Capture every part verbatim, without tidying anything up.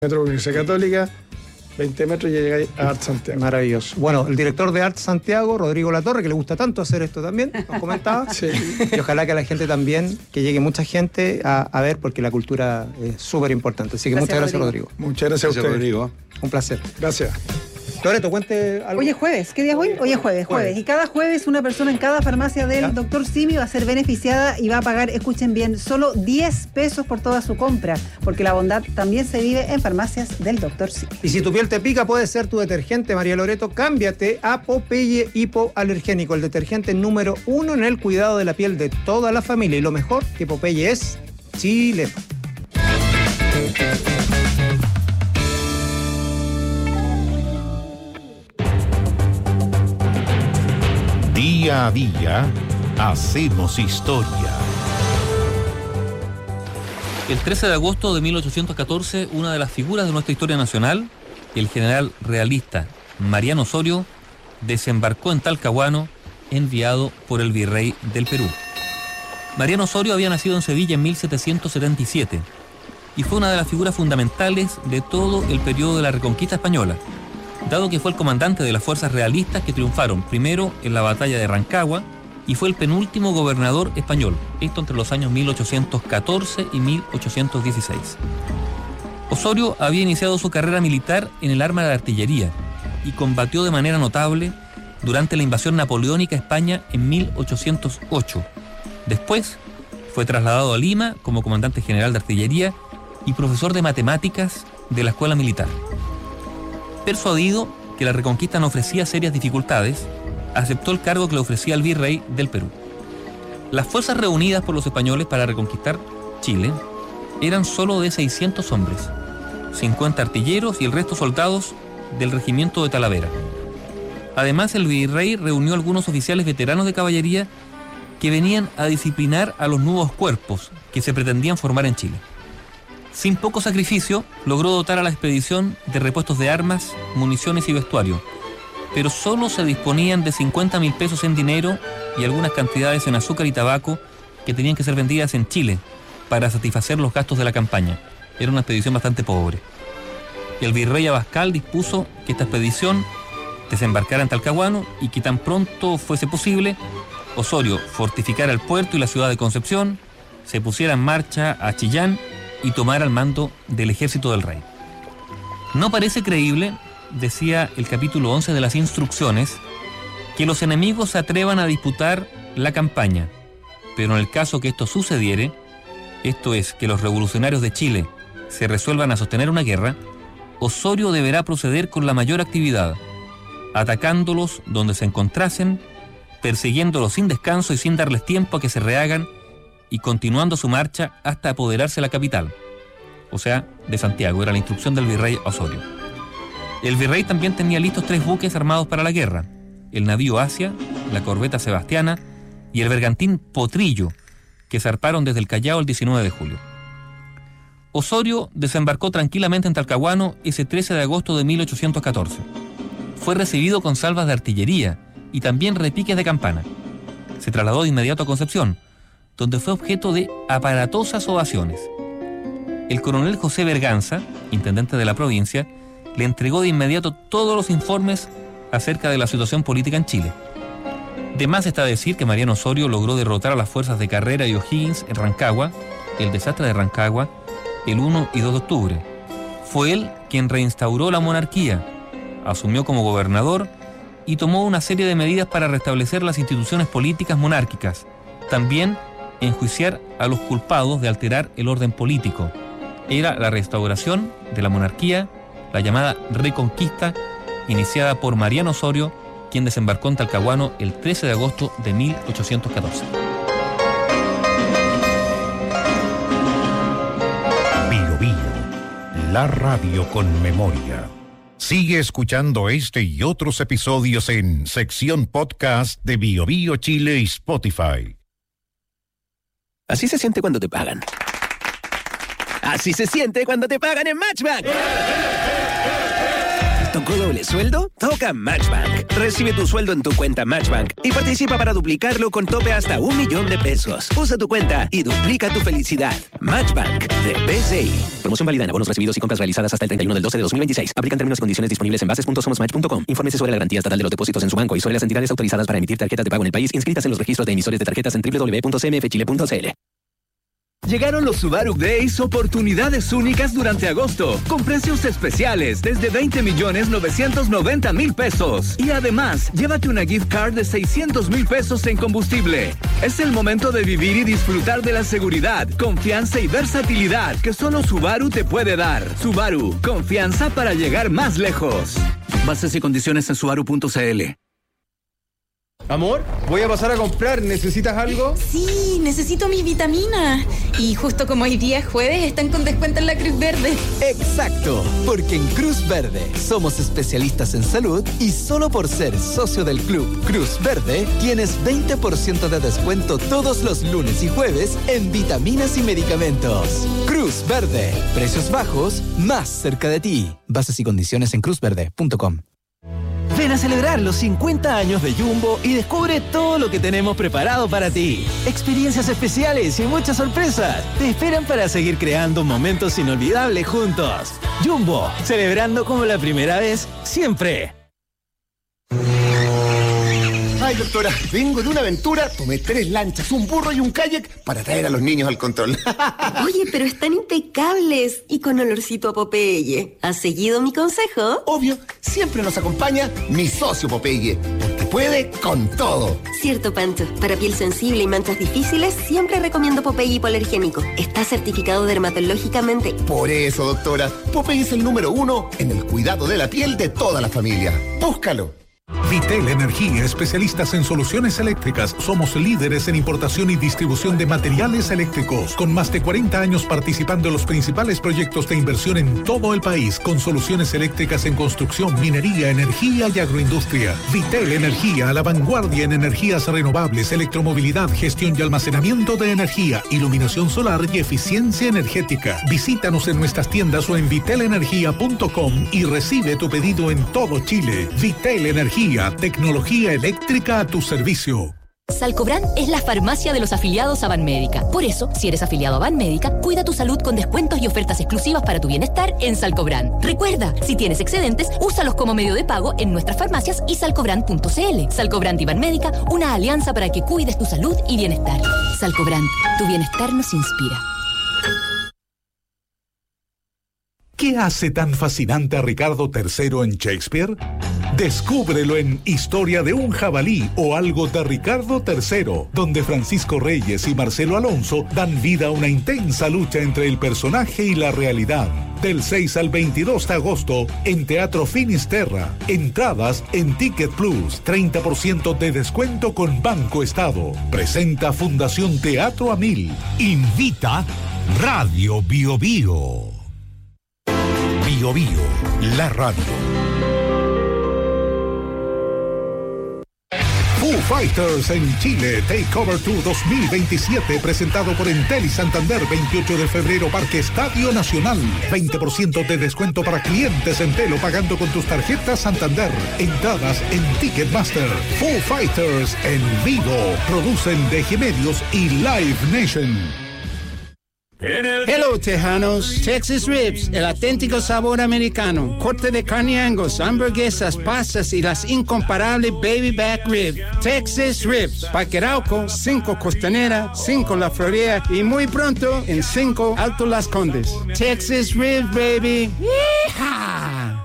Metro Universidad Católica, veinte metros y llegáis a Art Santiago. Maravilloso. Bueno, el director de Art Santiago, Rodrigo Latorre, que le gusta tanto hacer esto también, nos comentaba. Sí. Y ojalá que a la gente también, que llegue mucha gente a, a ver, porque la cultura es súper importante. Así que gracias, muchas gracias, Rodrigo. Rodrigo. Muchas gracias, gracias a usted, Rodrigo. Un placer. Gracias. Loreto, cuente algo. Hoy es jueves. ¿Qué día es hoy? Hoy es jueves, jueves. Y cada jueves una persona en cada farmacia del ¿Ya? doctor Simi va a ser beneficiada y va a pagar, escuchen bien, solo diez pesos por toda su compra, porque la bondad también se vive en farmacias del doctor Simi. Y si tu piel te pica, puede ser tu detergente, María Loreto. Cámbiate a Popeye Hipoalergénico, el detergente número uno en el cuidado de la piel de toda la familia. Y lo mejor, que Popeye es chileno. Día a día, hacemos historia. El trece de agosto de mil ochocientos catorce, una de las figuras de nuestra historia nacional, el general realista Mariano Osorio, desembarcó en Talcahuano, enviado por el virrey del Perú. Mariano Osorio había nacido en Sevilla en mil setecientos setenta y siete y fue una de las figuras fundamentales de todo el periodo de la Reconquista española, dado que fue el comandante de las fuerzas realistas que triunfaron primero en la batalla de Rancagua y fue el penúltimo gobernador español, esto entre los años mil ochocientos catorce y mil ochocientos dieciséis. Osorio había iniciado su carrera militar en el arma de artillería y combatió de manera notable durante la invasión napoleónica a España en mil ochocientos ocho. Después fue trasladado a Lima como comandante general de artillería y profesor de matemáticas de la escuela militar. Persuadido que la Reconquista no ofrecía serias dificultades, aceptó el cargo que le ofrecía el virrey del Perú. Las fuerzas reunidas por los españoles para reconquistar Chile eran solo de seiscientos hombres, cincuenta artilleros y el resto soldados del regimiento de Talavera. Además, el virrey reunió algunos oficiales veteranos de caballería que venían a disciplinar a los nuevos cuerpos que se pretendían formar en Chile. Sin poco sacrificio, logró dotar a la expedición de repuestos de armas, municiones y vestuario, pero solo se disponían de cincuenta mil pesos en dinero y algunas cantidades en azúcar y tabaco que tenían que ser vendidas en Chile para satisfacer los gastos de la campaña. Era una expedición bastante pobre. El virrey Abascal dispuso que esta expedición desembarcara en Talcahuano y que tan pronto fuese posible, Osorio fortificara el puerto y la ciudad de Concepción, se pusiera en marcha a Chillán y tomar al mando del ejército del rey. No parece creíble, decía el capítulo once de las instrucciones, que los enemigos se atrevan a disputar la campaña, pero en el caso que esto sucediere, esto es, que los revolucionarios de Chile se resuelvan a sostener una guerra, Osorio deberá proceder con la mayor actividad, atacándolos donde se encontrasen, persiguiéndolos sin descanso y sin darles tiempo a que se rehagan, y continuando su marcha hasta apoderarse de la capital, o sea, de Santiago. Era la instrucción del virrey Osorio. El virrey también tenía listos tres buques armados para la guerra: el navío Asia, la corbeta Sebastiana y el bergantín Potrillo, que zarparon desde el Callao el diecinueve de julio. Osorio desembarcó tranquilamente en Talcahuano ese trece de agosto de mil ochocientos catorce. Fue recibido con salvas de artillería y también repiques de campana. Se trasladó de inmediato a Concepción, donde fue objeto de aparatosas ovaciones. El coronel José Berganza, intendente de la provincia, le entregó de inmediato todos los informes acerca de la situación política en Chile. De más está decir que Mariano Osorio logró derrotar a las fuerzas de Carrera y O'Higgins en Rancagua, el desastre de Rancagua, el uno y dos de octubre. Fue él quien reinstauró la monarquía, asumió como gobernador y tomó una serie de medidas para restablecer las instituciones políticas monárquicas. También enjuiciar a los culpados de alterar el orden político. Era la restauración de la monarquía, la llamada Reconquista, iniciada por Mariano Osorio, quien desembarcó en Talcahuano el trece de agosto de mil ochocientos catorce. Bio Bio, la radio con memoria. Sigue escuchando este y otros episodios en sección podcast de Bio Bio Chile y Spotify. Así se siente cuando te pagan. Así se siente cuando te pagan en Matchback. tocó doble sueldo? Toca Matchbank. Recibe tu sueldo en tu cuenta Matchbank y participa para duplicarlo con tope hasta un millón de pesos. Usa tu cuenta y duplica tu felicidad. Matchbank de B C I. Promoción válida en abonos recibidos y compras realizadas hasta el treinta y uno del doce de dos mil veintiséis. Aplican términos y condiciones disponibles en bases punto somos match punto com. Infórmese sobre la garantía estatal de los depósitos en su banco y sobre las entidades autorizadas para emitir tarjetas de pago en el país inscritas en los registros de emisores de tarjetas en doble u doble u doble u punto c m f chile punto c l. Llegaron los Subaru Days, oportunidades únicas durante agosto, con precios especiales desde veinte millones novecientos noventa mil pesos. Y además, llévate una gift card de seiscientos mil pesos en combustible. Es el momento de vivir y disfrutar de la seguridad, confianza y versatilidad que solo Subaru te puede dar. Subaru, confianza para llegar más lejos. Bases y condiciones en subaru punto c l. Amor, voy a pasar a comprar. ¿Necesitas algo? Sí, necesito mi vitamina. Y justo como hoy día es jueves, están con descuento en la Cruz Verde. Exacto, porque en Cruz Verde somos especialistas en salud y solo por ser socio del club Cruz Verde tienes veinte por ciento de descuento todos los lunes y jueves en vitaminas y medicamentos. Cruz Verde, precios bajos, más cerca de ti. Bases y condiciones en cruz verde punto com. Ven a celebrar los cincuenta años de Jumbo y descubre todo lo que tenemos preparado para ti. Experiencias especiales y muchas sorpresas te esperan para seguir creando momentos inolvidables juntos. Jumbo, celebrando como la primera vez, siempre. Ay, doctora, vengo de una aventura, tomé tres lanchas, un burro y un kayak para traer a los niños al control. Oye, pero están impecables y con olorcito a Popeye. ¿Has seguido mi consejo? Obvio, siempre nos acompaña mi socio Popeye, porque puede con todo. Cierto, Pancho. Para piel sensible y manchas difíciles, siempre recomiendo Popeye hipoalergénico. Está certificado dermatológicamente. Por eso, doctora, Popeye es el número uno en el cuidado de la piel de toda la familia. Búscalo. Vitel Energía, especialistas en soluciones eléctricas. Somos líderes en importación y distribución de materiales eléctricos, con más de cuarenta años participando en los principales proyectos de inversión en todo el país, con soluciones eléctricas en construcción, minería, energía y agroindustria. Vitel Energía, a la vanguardia en energías renovables, electromovilidad, gestión y almacenamiento de energía, iluminación solar y eficiencia energética. Visítanos en nuestras tiendas o en vitel energía punto com y recibe tu pedido en todo Chile. Vitel Energía, tecnología eléctrica a tu servicio. Salcobran es la farmacia de los afiliados a Banmédica. Por eso, si eres afiliado a Banmédica, cuida tu salud con descuentos y ofertas exclusivas para tu bienestar en Salcobran. Recuerda, si tienes excedentes, úsalos como medio de pago en nuestras farmacias y salcobran punto c l. Salcobran y Banmédica, una alianza para que cuides tu salud y bienestar. Salcobran, tu bienestar nos inspira. ¿Qué hace tan fascinante a Ricardo tercero en Shakespeare? Descúbrelo en Historia de un jabalí o algo de Ricardo tercero, donde Francisco Reyes y Marcelo Alonso dan vida a una intensa lucha entre el personaje y la realidad. Del seis al veintidós de agosto en Teatro Finisterra. Entradas en Ticket Plus, treinta por ciento de descuento con Banco Estado. Presenta Fundación Teatro a Mil. Invita Radio Bio Bio. Bio Bio, la radio. Foo Fighters en Chile, Takeover Tour dos mil veintisiete, presentado por Entel y Santander, veintiocho de febrero, Parque Estadio Nacional. veinte por ciento de descuento para clientes Entel o pagando con tus tarjetas Santander. Entradas en Ticketmaster. Foo Fighters en vivo. Producen D G Medios y Live Nation. Hello, Tejanos. Texas Ribs, el auténtico sabor americano. Corte de carne Angus, hamburguesas, pastas y las incomparables Baby Back Rib. Texas Ribs, Parque Arauco, cinco Costanera, cinco La Florida y muy pronto en cinco Alto Las Condes. Texas Ribs, baby. ¡Yeehaw!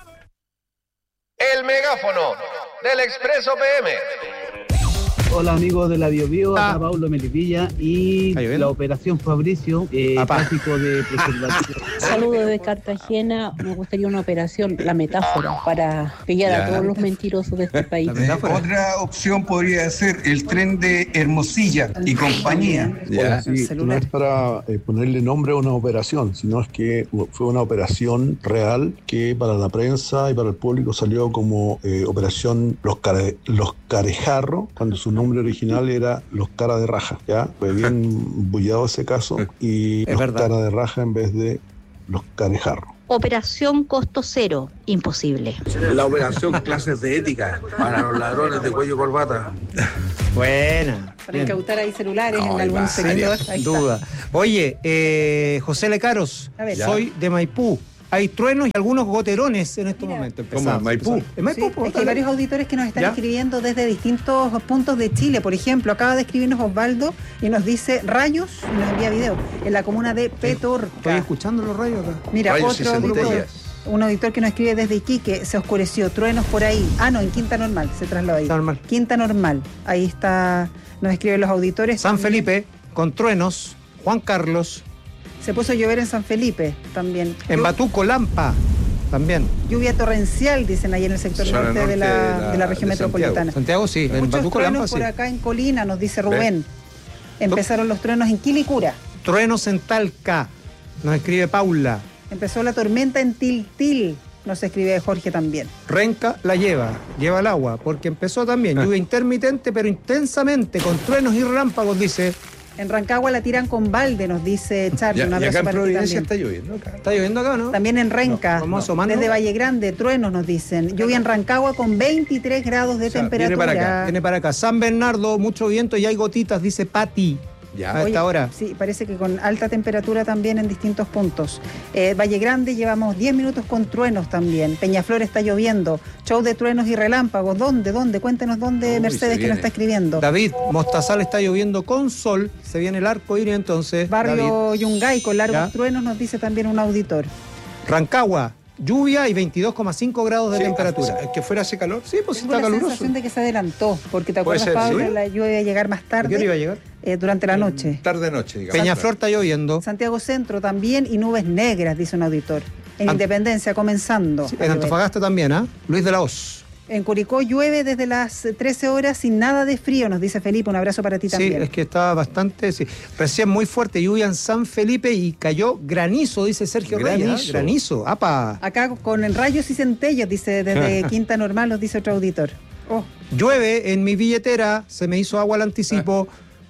El megáfono del Expreso P M. Hola amigos de la Bio Bio, acá ah. Paulo Melipilla y la Operación Fabricio, eh, clásico de preservativo. Saludos de Cartagena, me gustaría una operación, la metáfora, para pillar ya. a todos los mentirosos de este país. Eh, otra opción podría ser el tren de Hermosilla y compañía. Ya. Sí, no es para eh, ponerle nombre a una operación, sino es que fue una operación real que para la prensa y para el público salió como eh, Operación Los, Care, Los Carejarro, cuando su nombre original era Los Cara de Raja, ¿ya? Fue bien bullado ese caso y es Los verdad. Cara de Raja en vez de Los Carejarro. Operación costo cero, imposible. La operación clases de ética para los ladrones de cuello y corbata. Buena. Para incautar ahí celulares No, en hay algún varias, sector. Ahí sin duda. Oye, eh, José Lecaros, A ver. soy de Maipú. Hay truenos y algunos goterones en estos momentos. ¿Cómo, en Maipú? En Maipú, Sí, pues, es que hay varios auditores que nos están ¿Ya? escribiendo desde distintos puntos de Chile. Por ejemplo, acaba de escribirnos Osvaldo y nos dice rayos y nos envía video en la comuna de Petorca. Estoy escuchando los rayos acá. Mira, Rayos y otro auditor, centellas. un auditor que nos escribe desde Iquique, se oscureció, truenos por ahí. Ah, no, en Quinta Normal, se trasladó ahí. Normal. Quinta Normal, ahí está, nos escriben los auditores. San También Felipe, con truenos. Juan Carlos. Se puso a llover en San Felipe también. En Llu- Batuco, Lampa. También. Lluvia torrencial, dicen ahí en el sector Zona norte, norte de, la, de la- de la región de metropolitana. Santiago, sí. En Muchos Batuco, truenos Lampa, sí. por acá en Colina, nos dice Rubén. Empezaron los truenos en Quilicura. Truenos en Talca. Nos escribe Paula. Empezó la tormenta en Tiltil, nos escribe Jorge también. Renca la lleva, lleva el agua, porque empezó también lluvia intermitente, pero intensamente, con truenos y relámpagos, dice. En Rancagua la tiran con balde, nos dice Charlie. Ya, Un y abrazo acá en para ti Providencia también. está lloviendo. Acá. ¿Está lloviendo acá, no? También en Renca, No, vamos asomando. desde Valle Grande, truenos nos dicen. Lluvia en Rancagua con veintitrés grados de O sea, temperatura. viene para acá, Viene para acá. San Bernardo, mucho viento y hay gotitas, dice Pati. Ya. A esta Oye, hora. Sí, parece que con alta temperatura también en distintos puntos. Eh, Valle Grande llevamos diez minutos con truenos también. Peñaflor está lloviendo. Show de truenos y relámpagos. ¿Dónde? ¿Dónde? Cuéntenos dónde, Uy, Mercedes, se que nos viene. está escribiendo. David, Mostazal está lloviendo con sol. Se viene el arco iris entonces. David. Barrio Yungay con largos Ya. truenos, nos dice también un auditor. Rancagua, lluvia y veintidós coma cinco grados de Sí, temperatura. ¿Es que fuera hace calor? Sí, pues Tengo está la caluroso. sensación de que se adelantó, porque te Puede acuerdas, ser, Pablo, ¿sí? la lluvia iba a llegar más ¿A tarde, qué hora iba a llegar? eh, durante la noche. Tarde noche, digamos. Peñaflor está lloviendo. Santiago Centro también y nubes negras, dice un auditor. En An- Independencia, comenzando. Sí, a en llover. Antofagasta también, ¿ah? Luis de la Hoz. En Curicó llueve desde las trece horas sin nada de frío, nos dice Felipe. Un abrazo para ti Sí, también. es que estaba bastante, sí. Recién muy fuerte lluvia en San Felipe y cayó granizo, dice Sergio Reyes. ¿ah? Granizo. Granizo, apa. Acá con rayos y centellas, dice desde Quinta Normal, nos dice otro auditor. Oh, Llueve en mi billetera, se me hizo agua al anticipo.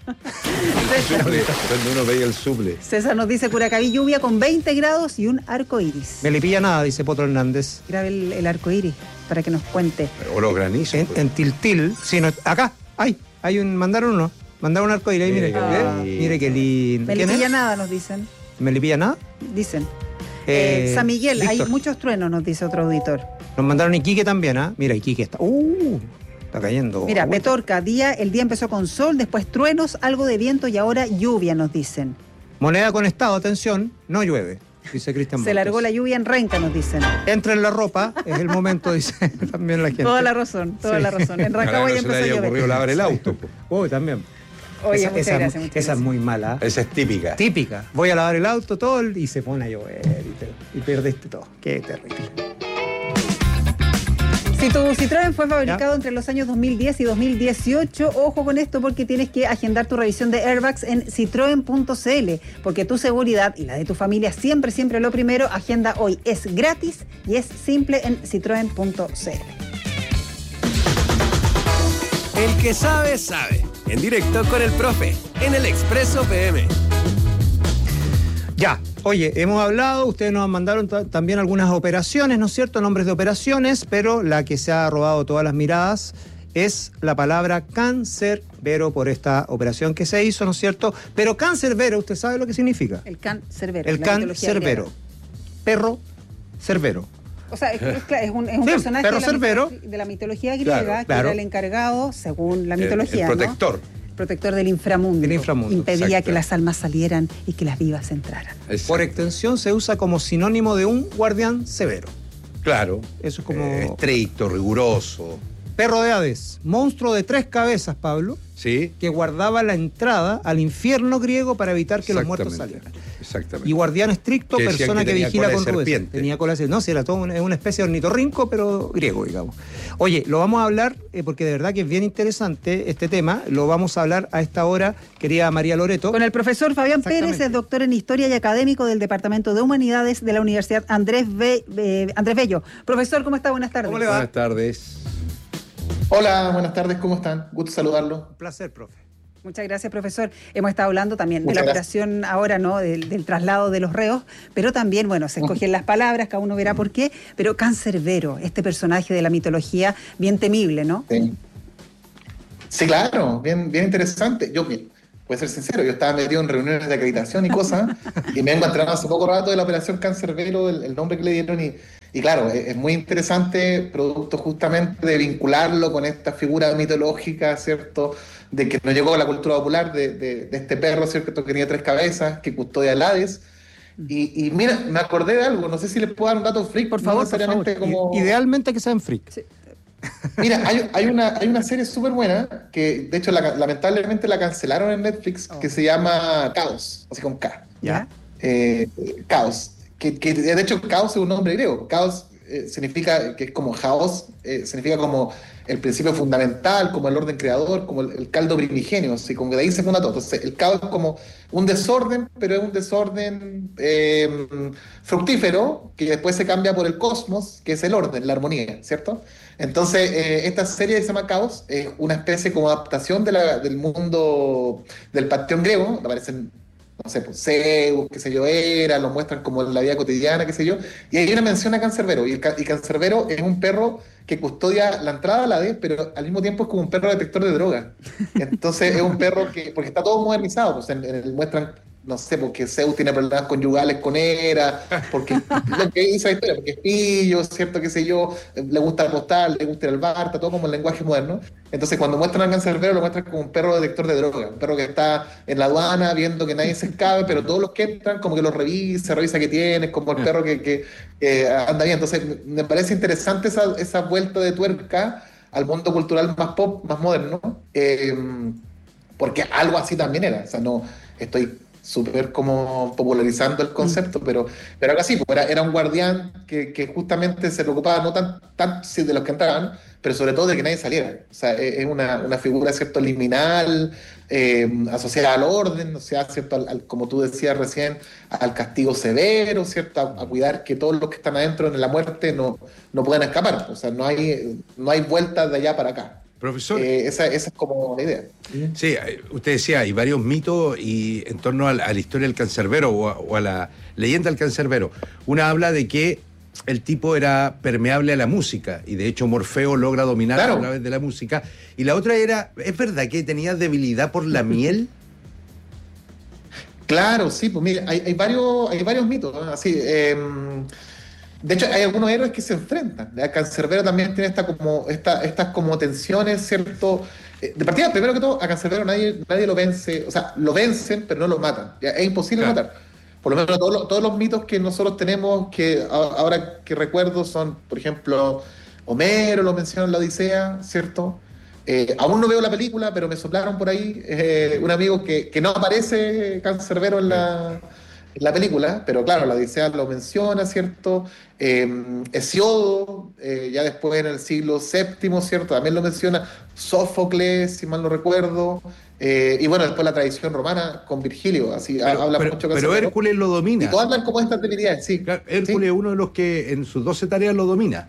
Cuando uno veía el suple. César nos dice Curacaví, lluvia con veinte grados y un arco iris. Me le pilla nada, dice Potro Hernández. Grabe el, el arco iris para que nos cuente. O los granizos. En, pues. en Tiltil, sí, no, acá, hay, hay un, mandaron uno, mandaron un arco iris ahí, mire, Mire qué ¿eh? lindo. Mire qué lindo. Me le ¿Quién es? pilla nada, nos dicen. ¿Me le pilla nada? Dicen. Eh, Eh, San Miguel, hay Víctor. muchos truenos, nos dice otro auditor. Nos mandaron Iquique también, ¿ah? Mira, Iquique está, uh, está cayendo. Mira, agüita. Petorca, día, el día empezó con sol, después truenos, algo de viento y ahora lluvia, nos dicen. Moneda con estado, atención, no llueve, dice Cristian Se Montes. largó la lluvia en Renca, nos dicen. Entra en la ropa, es el momento, dice también la gente. Toda la razón, toda Sí. la razón. En Ojalá Rancagua no ya se le empezó a haya llover. ocurrido lavar el auto. pues. Uy, también. Oye, esa, muchas esa- gracias, muchas esa es gracias. muy mala. ¿eh? Esa es típica. Típica. Voy a lavar el auto todo el- y se pone a llover y, te- y perdiste todo. Qué terrible. Si tu Citroën fue fabricado entre los años dos mil diez y dos mil dieciocho, ojo con esto porque tienes que agendar tu revisión de airbags en citroen punto c l, porque tu seguridad y la de tu familia siempre, siempre lo primero. Agenda hoy. Es gratis y es simple en citroen punto c l. El que sabe, sabe. En directo con el profe, en el Expreso P M. Ya, oye, hemos hablado, ustedes nos mandaron ta- también algunas operaciones, ¿no es cierto? Nombres de operaciones, pero la que se ha robado todas las miradas es la palabra cancerbero por esta operación que se hizo, ¿no es cierto? Pero cancerbero, ¿usted sabe lo que significa? El cancerbero. El la mitología cancerbero. griega. Perro cerbero. O sea, es, es, es un, es un Sí, personaje perro de la, cerbero. mitología, de la mitología griega Claro, que claro. era el encargado, según la El- mitología, el ¿no? protector. Protector del inframundo. Del inframundo, Impedía exacto. que las almas salieran y que las vivas entraran. Exacto. Por extensión se usa como sinónimo de un guardián severo. Claro. Eso es como... Eh, estricto, riguroso. Perro de Hades, monstruo de tres cabezas, Pablo, ¿Sí? que guardaba la entrada al infierno griego para evitar que los muertos Exactamente. salieran. Exactamente. Y guardián estricto, Que decían persona que que, tenía vigila cola de con rudeza. serpiente. Tenía cola de serpiente. No, si era todo una, es una especie de ornitorrinco, pero griego, digamos. Oye, lo vamos a hablar, eh, porque de verdad que es bien interesante este tema. Lo vamos a hablar a esta hora, querida María Loreto. Con el profesor Fabián Exactamente. Pérez, es doctor en Historia y académico del Departamento de Humanidades de la Universidad Andrés, Be- eh, Andrés Bello. Profesor, ¿cómo está? Buenas tardes. ¿Cómo le va? Buenas tardes. Hola, buenas tardes, ¿cómo están? Gusto saludarlo. Un placer, profe. Muchas gracias, profesor. Hemos estado hablando también Muchas de la gracias. operación ahora, ¿no? Del, del traslado de los reos, pero también, bueno, se escogen las palabras, cada uno verá por qué, pero Cancerbero, este personaje de la mitología bien temible, ¿no? Sí, sí claro, bien, bien interesante. Yo, bien, voy a ser sincero, yo estaba metido en reuniones de acreditación y cosas, y me he encontrado hace poco rato de la operación Cancerbero, el, el nombre que le dieron, y, y claro, es, es muy interesante, producto justamente de vincularlo con esta figura mitológica, ¿cierto?, de que nos llegó a la cultura popular, de, de, de este perro, ¿cierto?, que tenía tres cabezas, que custodia el Hades. Y, y mira, me acordé de algo, no sé si les puedo dar un dato freak, Por favor, no necesariamente por favor. como... Idealmente que sean freak. Sí. Mira, hay, hay, una, hay una serie súper buena, que de hecho la, lamentablemente la cancelaron en Netflix, oh. que se llama Caos, así con K. ¿Ya? Eh, Caos, que, que de hecho Caos es un nombre griego. Caos eh, significa, que es como Chaos, eh, significa como el principio fundamental, como el orden creador, como el, el caldo primigenio, así como que de ahí se funda todo. Entonces, el caos es como un desorden, pero es un desorden eh, fructífero, que después se cambia por el cosmos, que es el orden, la armonía, ¿cierto? Entonces, eh, esta serie que se llama Caos es una especie como adaptación de la, del mundo del panteón griego, aparecen, no sé, pues Zeus, qué sé yo, era, lo muestran como en la vida cotidiana, qué sé yo, y hay una mención a Cancerbero, y, el, y Cancerbero es un perro que custodia la entrada a la D, pero al mismo tiempo es como un perro detector de droga. Entonces es un perro que, porque está todo modernizado, pues en, en el muestran, no sé, porque Zeus tiene problemas conyugales con Hera, porque lo que dice la historia, porque es pillo, cierto, qué sé yo, le gusta apostar, le gusta ir al bar, está todo como el lenguaje moderno. Entonces cuando muestran a Cancerbero lo muestran como un perro detector de droga, un perro que está en la aduana viendo que nadie se escape, pero todos los que entran como que los revisa, revisa qué tiene, como el perro que, que, que anda bien. Entonces me parece interesante esa, esa vuelta de tuerca al mundo cultural más pop, más moderno, eh, porque algo así también era. O sea, no estoy súper como popularizando el concepto, pero, pero algo así, pues era, era un guardián que, que justamente se preocupaba no tan, tan sí, de los que entraban, pero sobre todo de que nadie saliera. O sea, es, es una, una figura, ¿cierto?, liminal, eh, asociada al orden, o sea, ¿cierto?, al, al, como tú decías recién, al castigo severo, ¿cierto?, a, a cuidar que todos los que están adentro en la muerte no, no puedan escapar. O sea, no hay, no hay vueltas de allá para acá. Profesor. Eh, esa, esa es como la idea. Sí, usted decía, hay varios mitos y en torno a la, a la historia del Cancerbero o a, o a la leyenda del Cancerbero. Una habla de que el tipo era permeable a la música y de hecho Morfeo logra dominarlo claro. a través de la música. Y la otra era, ¿es verdad que tenía debilidad por la miel? Claro, sí, pues mira, hay, hay, varios, hay varios mitos, ¿no? Así, eh, de hecho, hay algunos héroes que se enfrentan. El Cancerbero también tiene esta como, esta, estas como tensiones, ¿cierto? De partida, primero que todo, a Cancerbero nadie, nadie lo vence, o sea, lo vencen, pero no lo matan. ¿Ya? Es imposible claro. matar. Por lo menos todos los, todos los mitos que nosotros tenemos, que ahora que recuerdo, son, por ejemplo, Homero lo menciona en la Odisea, ¿cierto? Eh, aún no veo la película, pero me soplaron por ahí eh, un amigo que, que no aparece Cancerbero en la... en la película, pero claro, la Odisea lo menciona, ¿cierto? Eh, Hesiodo, eh, ya después en el siglo séptimo, ¿cierto? También lo menciona. Sófocles, si mal no recuerdo. Eh, y bueno, después la tradición romana con Virgilio, así pero, habla pero, mucho. Pero Hércules lo domina. Y todos hablan como estas debilidades, sí. Claro, Hércules es ¿sí? uno de los que en sus doce tareas lo domina.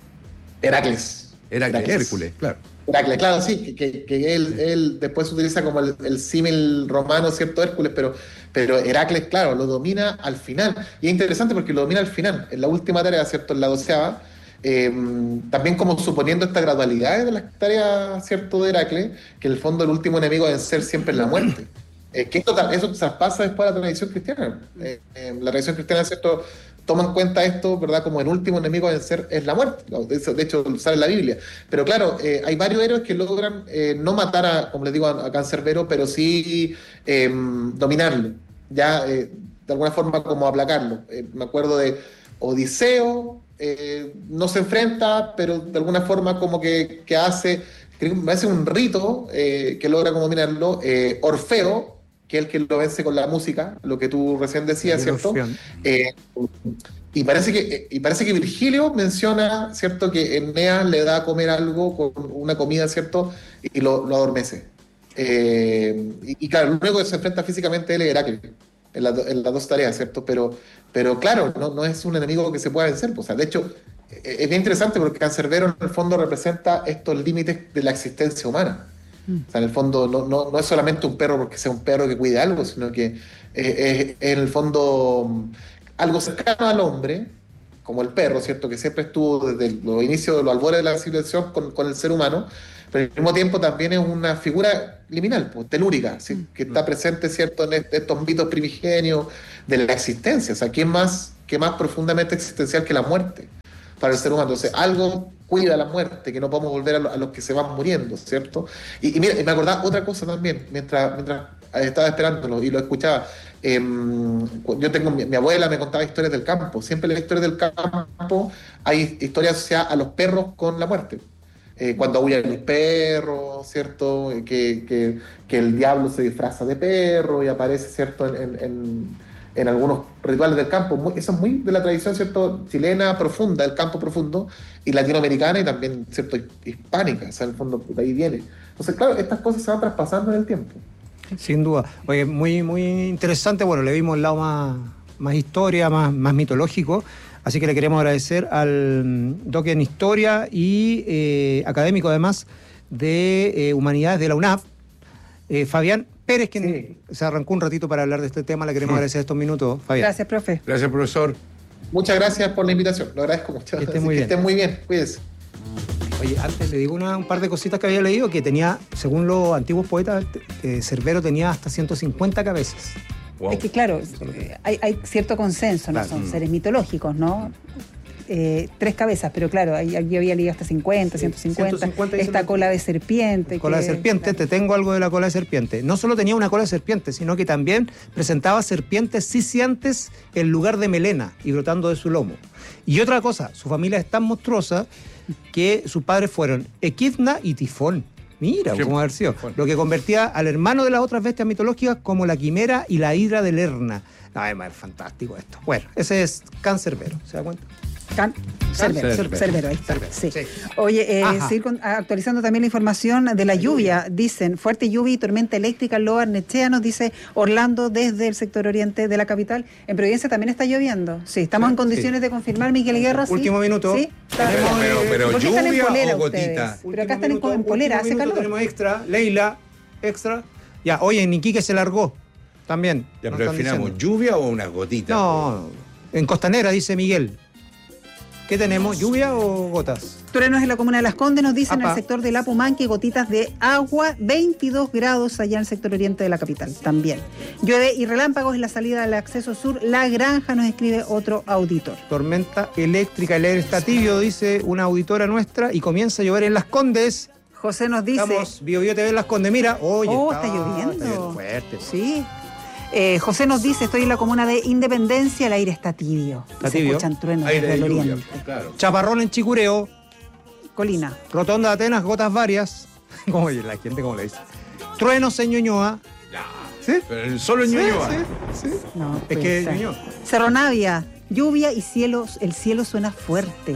Heracles. Heracles, Heracles. Hércules, claro. Heracles, claro, sí, que, que, que él, él después utiliza como el, el símil romano, ¿cierto? Hércules, pero, pero Heracles, claro, lo domina al final. Y es interesante porque lo domina al final, en la última tarea, ¿cierto? En la doceava, eh, también como suponiendo esta gradualidad de las tareas, ¿cierto? De Heracles, que en el fondo el último enemigo debe ser siempre la muerte. Eh, que esto, eso traspasa después a la tradición cristiana. Eh, eh, la tradición cristiana, ¿cierto?, toma en cuenta esto, ¿verdad?, como el último enemigo a vencer es la muerte. De hecho, sale en la Biblia. Pero claro, eh, hay varios héroes que logran eh, no matar, a, como les digo, a, a Cancerbero, pero sí eh, dominarlo. Ya, eh, de alguna forma, como aplacarlo. Eh, me acuerdo de Odiseo, eh, no se enfrenta, pero de alguna forma como que, que hace, me hace un rito eh, que logra como dominarlo. Eh, Orfeo, que es el que lo vence con la música, lo que tú recién decías, ¿cierto? Eh, y, parece que, y parece que Virgilio menciona, ¿cierto?, que Eneas le da a comer algo con una comida, ¿cierto?, y lo, lo adormece. Eh, y, y claro, lo único que se enfrenta físicamente él es Heracles, en, la, en las dos tareas, ¿cierto? Pero, pero claro, no, no es un enemigo que se pueda vencer. Pues, o sea, de hecho, es bien interesante porque Cancerbero en el fondo representa estos límites de la existencia humana. O sea, en el fondo no, no, no es solamente un perro porque sea un perro que cuide algo, sino que eh, es en el fondo algo cercano al hombre, como el perro, ¿cierto? Que siempre estuvo desde los inicios, los albores de la civilización con, con el ser humano, pero al mismo tiempo también es una figura liminal, pues, telúrica, ¿sí? Que está presente, ¿cierto?, en est- estos mitos primigenios de la existencia. O sea, ¿qué más, qué más profundamente existencial que la muerte para el ser humano? Entonces, algo cuida la muerte, que no podemos volver a, lo, a los que se van muriendo, ¿cierto? Y, y mira, y me acordaba otra cosa también, mientras, mientras estaba esperándolo y lo escuchaba. Eh, yo tengo, mi, mi abuela me contaba historias del campo. Siempre en las historias del campo hay historias asociadas a los perros con la muerte. Eh, cuando aullan los perros, ¿cierto? Que, que, que el diablo se disfraza de perro y aparece, ¿cierto?, en, en, en, en algunos rituales del campo. Muy, eso es muy de la tradición, ¿cierto?, chilena profunda, del campo profundo, y latinoamericana y también, ¿cierto?, hispánica. O sea, en el fondo, de ahí viene. Entonces, claro, estas cosas se van traspasando en el tiempo. Sin duda. Oye, muy, muy interesante. Bueno, le vimos el lado más, más historia, más, más mitológico. Así que le queremos agradecer al doc en Historia y eh, académico además de eh, Humanidades de la U N A F, eh, Fabián Pérez, quien sí. se arrancó un ratito para hablar de este tema. Le queremos sí. agradecer estos minutos, Fabián. Gracias, profe. Gracias, profesor. Muchas gracias por la invitación. Lo agradezco mucho. Que esté muy, que esté muy bien. Cuídense. Oye, antes le digo una, un par de cositas que había leído, que tenía, según los antiguos poetas, eh, Cerbero tenía hasta ciento cincuenta cabezas. Wow. Es que claro, hay, hay cierto consenso, ¿no? Claro. Son seres mitológicos, ¿no? Eh, tres cabezas, pero claro, ahí, yo había leído hasta cincuenta, ciento cincuenta, ciento cincuenta esta cola de serpiente. Cola que, de serpiente, claro. Te tengo algo de la cola de serpiente. No solo tenía una cola de serpiente, sino que también presentaba serpientes sisiantes en lugar de melena y brotando de su lomo. Y otra cosa, su familia es tan monstruosa que sus padres fueron Equidna y Tifón. Mira, sí, cómo haber sido. Bueno. Lo que convertía al hermano de las otras bestias mitológicas como la quimera y la hidra de Lerna. No, es fantástico esto. Bueno, ese es Cancerbero, ¿se da cuenta? Can Cerbero, Cerbero, Cerbero, ahí está. Sí. Sí. Oye, eh, seguir con, actualizando también la información de la lluvia. Dicen, fuerte lluvia y tormenta eléctrica en Loa Arnechea, nos dice Orlando desde el sector oriente de la capital. En Providencia también está lloviendo. Sí, estamos sí, en condiciones sí. de confirmar, Miguel Guerra. Último sí. minuto. Sí, pero, pero, pero ¿por qué lluvia están en polera o gotita? Ustedes? Pero acá están minuto, en polera, hace calor. Tenemos extra, Leila, extra. Ya, oye, en Iquique se largó también. Ya, pero definamos, ¿lluvia o unas gotitas? No, en Costanera, dice Miguel. ¿Qué tenemos? ¿Lluvia o gotas? Truenos en la comuna de Las Condes, nos dicen Apa. en el sector de Lapumanque, gotitas de agua, veintidós grados allá en el sector oriente de la capital también. Llueve y relámpagos en la salida del acceso sur, La Granja, nos escribe otro auditor. Tormenta eléctrica, el aire está tibio, dice una auditora nuestra, y comienza a llover en Las Condes. José nos dice... Estamos, Bio Bio T V en Las Condes, mira, oye, oh, está, está lloviendo. Está lloviendo fuerte. Sí. Eh, José nos dice, estoy en la comuna de Independencia, el aire está tibio. Está se tibio. escuchan truenos aire desde de el lluvia, oriente. claro. Chaparrón en Chicureo. Colina. Rotonda de Atenas, gotas varias. ¿Cómo la gente cómo le dice? Truenos en Ñuñoa. ¿Sí? Pero solo en Ñuñoa. Sí, sí, sí. No, es que Ñuñoa. Cerro Navia, lluvia y cielo, el cielo suena fuerte.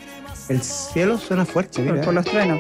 El cielo suena fuerte, por, por los truenos.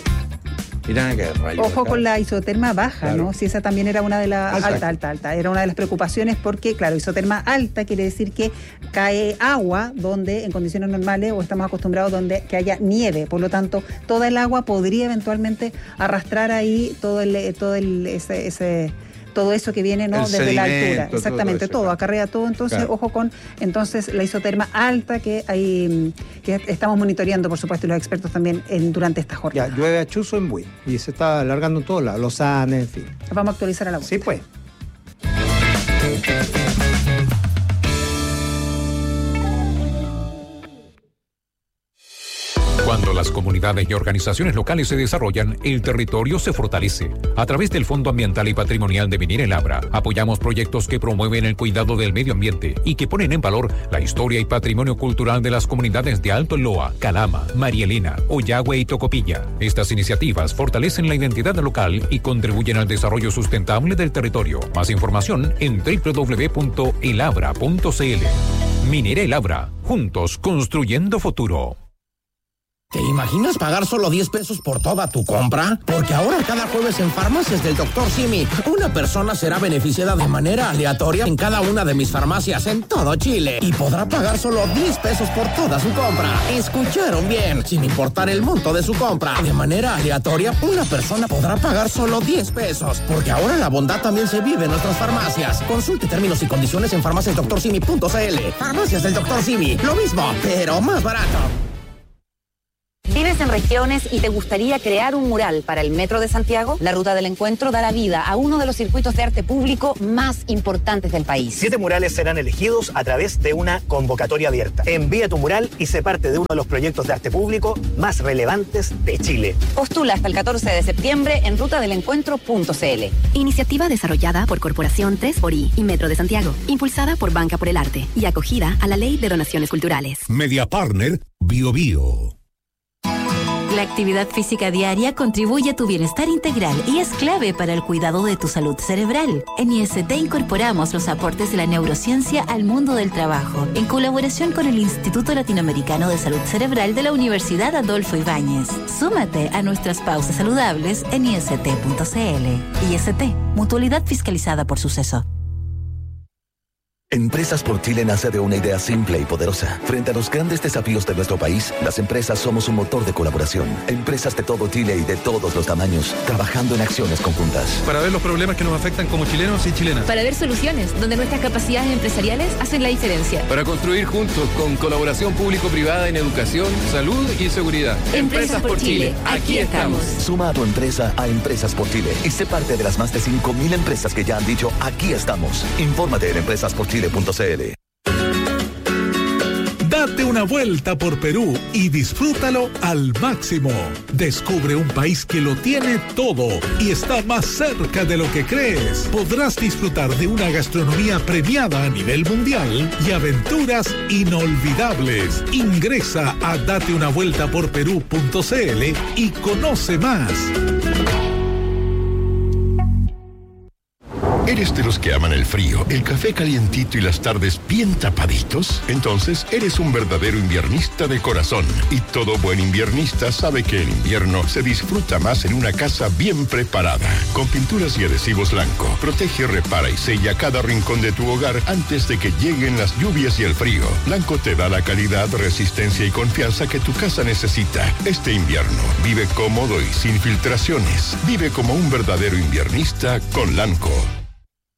Mirá que rayos. Ojo acá. con la isoterma baja, Claro. ¿no? Si esa también era una de las... Alta. Alta, alta, alta. Era una de las preocupaciones porque, claro, isoterma alta quiere decir que cae agua donde, en condiciones normales, o estamos acostumbrados donde que haya nieve. Por lo tanto, toda el agua podría eventualmente arrastrar ahí todo el, todo el, ese... ese todo eso que viene, ¿no? El Desde la altura. todo Exactamente, eso, todo, claro. acarrea todo. Entonces, Claro. ojo con entonces la isoterma alta que hay, que estamos monitoreando, por supuesto, y los expertos también en, durante esta jornada. Ya, llueve a chuzo en Buin. Y se está alargando en todos lados. Los Andes, en fin. Vamos a actualizar a la voz. Sí, pues. Cuando las comunidades y organizaciones locales se desarrollan, el territorio se fortalece. A través del Fondo Ambiental y Patrimonial de Minera El Abra, apoyamos proyectos que promueven el cuidado del medio ambiente y que ponen en valor la historia y patrimonio cultural de las comunidades de Alto Loa, Calama, María Elena, Oyagüe y Tocopilla. Estas iniciativas fortalecen la identidad local y contribuyen al desarrollo sustentable del territorio. Más información en doble u doble u doble u punto el abra punto c l. Minera El Abra, juntos construyendo futuro. ¿Te imaginas pagar solo diez pesos por toda tu compra? Porque ahora cada jueves en Farmacias del doctor Simi, una persona será beneficiada de manera aleatoria en cada una de mis farmacias en todo Chile y podrá pagar solo diez pesos por toda su compra. ¿Escucharon bien? Sin importar el monto de su compra, de manera aleatoria, una persona podrá pagar solo diez pesos. Porque ahora la bondad también se vive en nuestras farmacias. Consulte términos y condiciones en farmacias doctor simi punto c l. Farmacias del doctor Simi, lo mismo, pero más barato. ¿Vives en regiones y te gustaría crear un mural para el Metro de Santiago? La Ruta del Encuentro dará vida a uno de los circuitos de arte público más importantes del país. Siete murales serán elegidos a través de una convocatoria abierta. Envía tu mural y sé parte de uno de los proyectos de arte público más relevantes de Chile. Postula hasta el catorce de septiembre en ruta del encuentro punto c l. Iniciativa desarrollada por Corporación tres por I y Metro de Santiago, impulsada por Banca por el Arte y acogida a la Ley de Donaciones Culturales. Media Partner Bio Bio. La actividad física diaria contribuye a tu bienestar integral y es clave para el cuidado de tu salud cerebral. En I S T incorporamos los aportes de la neurociencia al mundo del trabajo, en colaboración con el Instituto Latinoamericano de Salud Cerebral de la Universidad Adolfo Ibáñez. Súmate a nuestras pausas saludables en i s t punto c l. I S T, mutualidad fiscalizada por Suceso. Empresas por Chile nace de una idea simple y poderosa. Frente a los grandes desafíos de nuestro país, las empresas somos un motor de colaboración. Empresas de todo Chile y de todos los tamaños, trabajando en acciones conjuntas. Para ver los problemas que nos afectan como chilenos y chilenas. Para ver soluciones donde nuestras capacidades empresariales hacen la diferencia. Para construir juntos con colaboración público-privada en educación, salud y seguridad. Empresas por Chile, aquí estamos. Suma a tu empresa a Empresas por Chile y sé parte de las más de cinco mil empresas que ya han dicho aquí estamos. Infórmate en empresas por chile punto c l. Date una vuelta por Perú y disfrútalo al máximo. Descubre un país que lo tiene todo y está más cerca de lo que crees. Podrás disfrutar de una gastronomía premiada a nivel mundial y aventuras inolvidables. Ingresa a date una vuelta por perú punto c l y conoce más. ¿Eres de los que aman el frío, el café calientito y las tardes bien tapaditos? Entonces eres un verdadero inviernista de corazón. Y todo buen inviernista sabe que el invierno se disfruta más en una casa bien preparada. Con pinturas y adhesivos Lanco, protege, repara y sella cada rincón de tu hogar antes de que lleguen las lluvias y el frío. Lanco te da la calidad, resistencia y confianza que tu casa necesita. Este invierno, vive cómodo y sin filtraciones. Vive como un verdadero inviernista con Lanco.